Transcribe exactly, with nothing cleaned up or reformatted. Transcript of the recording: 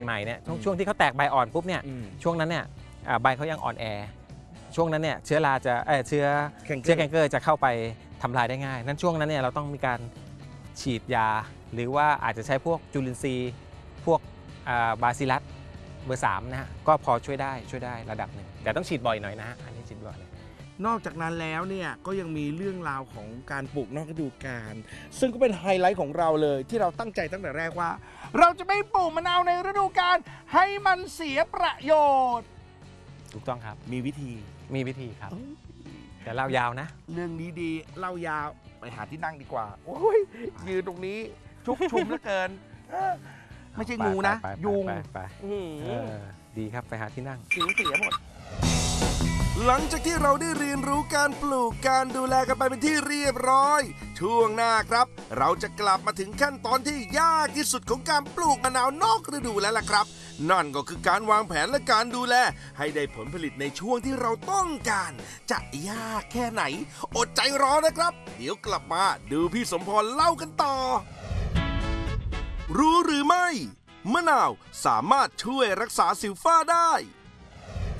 ใหม่เนี่ยช่วงช่วงที่เขาแตกใบอ่อนปุ๊บเนี่ยช่วงนั้นเนี่ยใบเขายังอ่อนแอช่วงนั้นเนี่ยเชื้อราจะเออเชื้อเชื้อแคนเกอร์จะเข้าไปทำลายได้ง่ายนั้นช่วงนั้นเนี่ยเราต้องมีการฉีดยาหรือว่าอาจจะใช้พวกจุลินทรีย์พวกบาซิลัสเบอร์สามนะฮะก็พอช่วยได้ช่วยได้ระดับหนึ่งแต่ต้องฉีดบ่อยหน่อยนะฮะอันนี้ฉีดบ่อยนอกจากนั้นแล้วเนี่ยก็ยังมีเรื่องราวของการปลูกนอกฤดูกาลซึ่งก็เป็นไฮไลท์ของเราเลยที่เราตั้งใจตั้งแต่แรกว่าเราจะไม่ปลูกมะนาวในฤดูกาลให้มันเสียประโยชน์ถูกต้องครับมีวิธีมีวิธีครับแต่เล่ายาวนะเรื่องนี้ดีเล่ายาวไปหาที่นั่งดีกว่าโอ้ยยืนตรงนี้ชุกชุมเหลือเกินไม่ใช่งูนะยุงไปดีครับไปหาที่นั่งผิวเสียหมดหลังจากที่เราได้เรียนรู้การปลูกการดูแลกันไปเป็นที่เรียบร้อยช่วงหน้าครับเราจะกลับมาถึงขั้นตอนที่ยากที่สุดของการปลูกมะนาวนอกฤดูแล้วล่ะครับนั่นก็คือการวางแผนและการดูแลให้ได้ผลผลิตในช่วงที่เราต้องการจะยากแค่ไหนอดใจรอนะครับเดี๋ยวกลับมาดูพี่สมพรเล่ากันต่อรู้หรือไม่มะนาวสามารถช่วยรักษาสิวฝ้าได้